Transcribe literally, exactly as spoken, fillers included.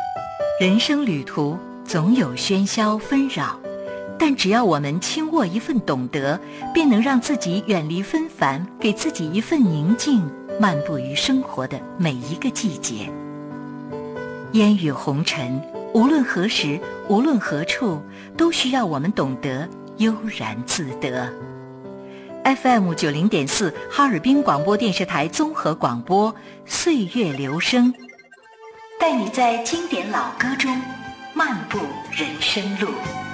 人生旅途总有喧嚣纷扰，但只要我们轻握一份懂得，便能让自己远离纷繁，给自己一份宁静，漫步于生活的每一个季节。烟雨红尘，无论何时，无论何处，都需要我们懂得悠然自得。F M 九零点四，哈尔滨广播电视台综合广播，岁月留声，带你在经典老歌中漫步人生路。